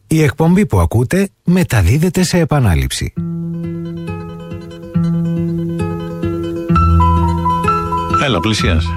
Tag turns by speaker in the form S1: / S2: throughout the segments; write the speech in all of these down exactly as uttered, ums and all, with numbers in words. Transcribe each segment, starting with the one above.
S1: Η εκπομπή που ακούτε μεταδίδεται σε επανάληψη.
S2: Έλα, πλησίασε.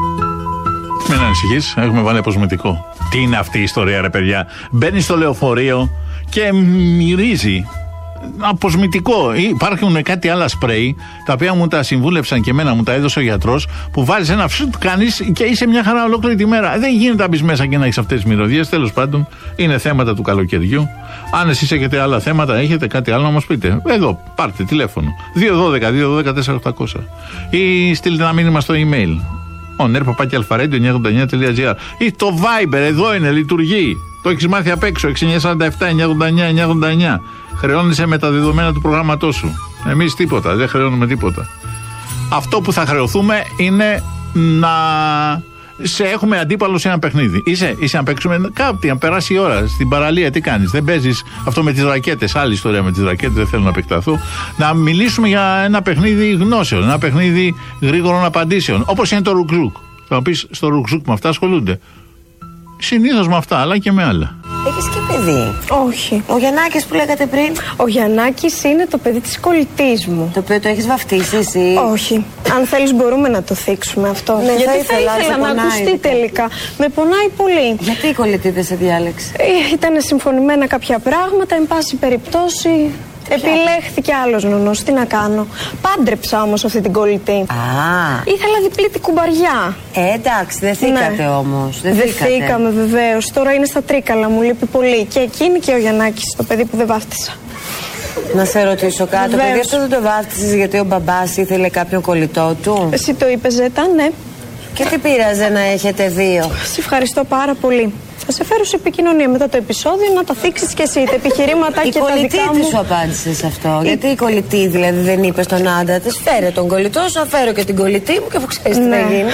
S2: Μην ανησυχείς, έχουμε βάλει αποσμητικό. Τι είναι αυτή η ιστορία, ρε παιδιά? Μπαίνει στο λεωφορείο και μυρίζει. Αποσμητικό. Υπάρχουν κάτι άλλα σπρέι, τα οποία μου τα συμβούλεψαν και εμένα, μου τα έδωσε ο γιατρός, που βάζεις ένα φσουτ, κάνεις και είσαι μια χαρά ολόκληρη τη μέρα. Δεν γίνεται να μπεις μέσα και να έχεις αυτές τις μυρωδιές. Τέλος πάντων, είναι θέματα του καλοκαιριού. Αν εσείς έχετε άλλα θέματα, έχετε κάτι άλλο να μας πείτε, εδώ πάρτε τηλέφωνο δύο ένα δύο δύο ένα δύο τέσσερα οκτώ μηδέν ή στείλτε ένα μήνυμα στο email on air παπάκι αλφαρέντιο εννιακόσια ογδόντα εννιά τελεία τζι άρ ή το Viber, εδώ είναι, λειτουργεί. Το έχεις μάθει απ' έξω, έξι εννιά τέσσερα επτά εννιακόσια ογδόντα εννιά εννιακόσια ογδόντα εννιά. Χρεώνεσαι με τα δεδομένα του προγράμματός σου. Εμείς τίποτα, δεν χρεώνουμε τίποτα. Αυτό που θα χρεωθούμε είναι να σε έχουμε αντίπαλο σε ένα παιχνίδι. Είσαι, είσαι να παίξουμε κάτι, να περάσει η ώρα στην παραλία. Τι κάνεις? Δεν παίζεις αυτό με τις ρακέτες. Άλλη ιστορία με τις ρακέτες, δεν θέλω να επεκταθώ. Να μιλήσουμε για ένα παιχνίδι γνώσεων, ένα παιχνίδι γρήγορων απαντήσεων. Όπως είναι το ρουκζούκ. Θα μου πεις, στο ρουκζούκ με αυτά ασχολούνται. Συνήθως με αυτά, αλλά και με άλλα.
S3: Έχεις και παιδί?
S4: Όχι.
S3: Ο Γιαννάκης που λέγατε πριν?
S4: Ο Γιαννάκης είναι το παιδί της κολλητής μου.
S3: Το οποίο το έχεις βαφτίσει εσύ?
S4: Όχι. Αν θέλεις μπορούμε να το θίξουμε αυτό.
S3: Ναι,
S4: γιατί
S3: θα ήθελα,
S4: θα ήθελα να
S3: πονάει,
S4: ακουστεί
S3: δηλαδή.
S4: τελικά. Με πονάει πολύ.
S3: Γιατί η κολλητή δεν σε διάλεξε?
S4: Ε, ήταν συμφωνημένα κάποια πράγματα, εν πάση περιπτώσει. Επιλέχθηκε άλλος νονός, τι να κάνω. Πάντρεψα όμως αυτή την κολλητή.
S3: Α.
S4: Ήθελα διπλή την κουμπαριά.
S3: Ε, εντάξει, δεν θήκατε
S4: ναι.
S3: όμως. Δεν
S4: δεν
S3: θήκατε.
S4: θήκαμε βεβαίως. Τώρα είναι στα τρίκαλα, μου λείπει πολύ. Και εκείνη και ο Γιαννάκης, το παιδί που δεν βάφτισα.
S3: Να σε ρωτήσω κάτι. Το παιδί αυτό δεν το βάφτισες γιατί ο μπαμπάς ήθελε κάποιον κολλητό του?
S4: Εσύ το είπες, Ζέτα, ναι.
S3: Και τι πείραζε να έχετε δύο?
S4: Σε ευχαριστώ πάρα πολύ. Θα σε φέρω σε επικοινωνία μετά το επεισόδιο να τα θίξεις και εσύ τα επιχειρήματα
S3: η
S4: και τα δικά μου.
S3: Η κολλητή τι σου απάντησε σε αυτό? Η... Γιατί η κολλητή δηλαδή δεν είπε στον άντρα της, φέρε τον κολλητό σου, φέρω και την κολλητή μου και αφού ξέρεις τι
S4: ναι.
S3: θα γίνει.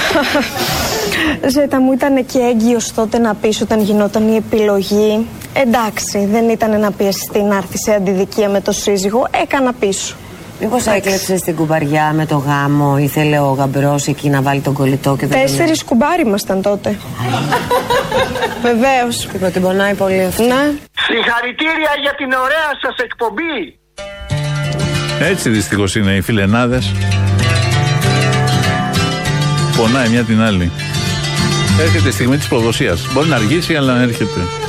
S4: Ζέτα μου, ήταν και έγκυος τότε να πεις όταν γινόταν η επιλογή. Εντάξει, δεν ήταν να πιεστεί να έρθει σε αντιδικία με το σύζυγο, έκανα πίσω.
S3: Μήπως έκλεψε την κουμπαριά με το γάμο, ήθελε ο γαμπρός εκεί να βάλει τον κολλητό και δεν.
S4: Τέσσερις κουμπάρι ήμασταν τότε. Βεβαίως.
S3: Τίποτα, την πονάει πολύ αυτό.
S4: Ναι.
S5: Συγχαρητήρια για την ωραία σας εκπομπή.
S2: Έτσι δυστυχώς είναι οι φιλενάδες. Πονάει μια την άλλη. Έρχεται η στιγμή της προδοσίας. Μπορεί να αργήσει, αλλά έρχεται.